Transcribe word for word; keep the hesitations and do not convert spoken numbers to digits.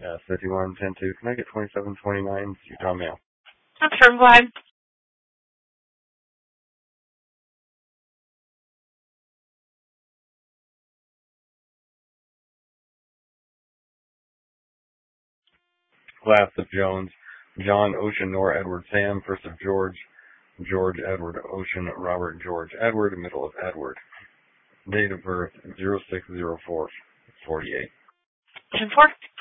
S fifty-one ten two, can I get twenty-seven twenty-nine Utah Mail? Confirm glide. Last of Jones, John Ocean Nor Edward Sam, first of George, George Edward Ocean Robert George Edward, middle of Edward. Date of birth zero six zero four forty-eight. ten four.